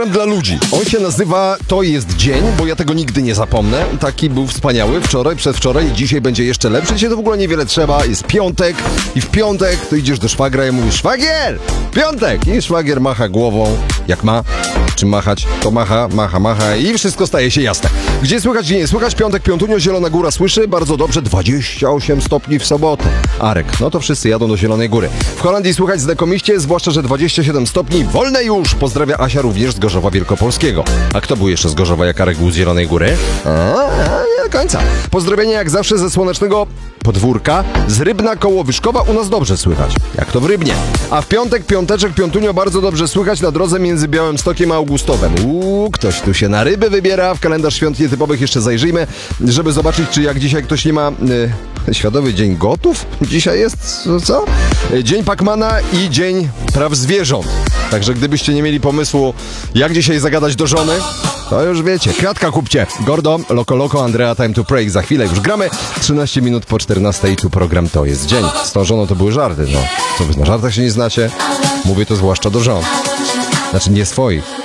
Dla ludzi. On się nazywa To jest dzień, bo ja tego nigdy nie zapomnę. Taki był wspaniały wczoraj, przedwczoraj i dzisiaj będzie jeszcze lepszy. Dzisiaj to w ogóle niewiele trzeba. Jest piątek i w piątek to idziesz do szwagra i mówisz: szwagier! Piątek! I szwagier macha głową, jak ma. Czym machać? To macha i wszystko staje się jasne. Gdzie słychać, gdzie nie słychać? Piątek, Piątunio, Zielona Góra słyszy. Bardzo dobrze, 28 stopni w sobotę. Arek, no to wszyscy jadą do Zielonej Góry. W Holandii słychać znakomiście, zwłaszcza, że 27 stopni. Wolne już! Pozdrawia Asia również z Gorzowa Wielkopolskiego. A kto był jeszcze z Gorzowa, jak Arek był z Zielonej Góry? Nie do końca. Pozdrowienia jak zawsze ze słonecznego podwórka. Z Rybna koło Wyszkowa u nas dobrze słychać. Jak to w Rybnie. A w piątek, piąteczek, Piątunio bardzo dobrze słychać na drodze między Białymstokiem a Augustowem. Ktoś tu się na ryby wybiera. W kalendarz świąt nietypowych jeszcze zajrzyjmy, żeby zobaczyć, czy jak dzisiaj ktoś nie ma... Światowy Dzień Gotów? Dzisiaj jest, co? Dzień Pacmana i Dzień Praw Zwierząt. Także gdybyście nie mieli pomysłu, jak dzisiaj zagadać do żony, to już wiecie. Kwiatka kupcie. Gordo, Loko, Andrea, Time to Pray. Za chwilę już gramy. 13 minut po 14 i tu program To jest dzień. Z tą żoną to były żarty, no. Co wy na żartach się nie znacie? Mówię to zwłaszcza do żon. Znaczy nie swoich.